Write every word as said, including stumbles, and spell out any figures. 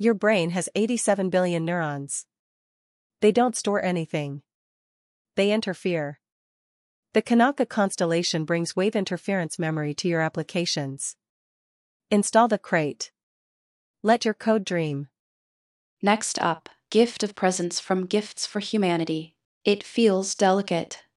Your brain has eighty-seven billion neurons. They don't store anything. They interfere. The Kanaka constellation brings wave interference memory to your applications. Install the crate. Let your code dream. Next up, gift of presents from Gifts for Humanity. It feels delicate.